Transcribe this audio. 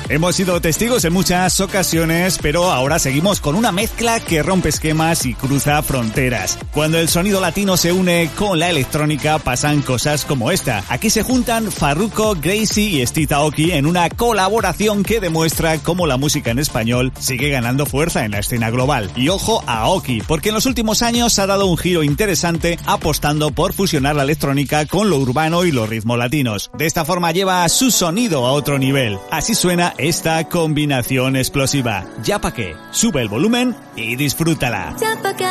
Hemos sido testigos en muchas ocasiones, pero ahora seguimos con una mezcla que rompe esquemas y cruza fronteras. Cuando el sonido latino se une con la electrónica, pasan cosas como esta. Aquí se juntan Farruko, Gracie y Steve Aoki en una colaboración que demuestra cómo la música en español sigue ganando fuerza en la escena global. Y ojo a Aoki, porque en los últimos años ha dado un giro interesante apostando por fusionar la electrónica con lo urbano y los ritmos latinos. De esta forma lleva su sonido a otro nivel. Así suena esta combinación explosiva. Ya pa' qué, sube el volumen y disfrútala.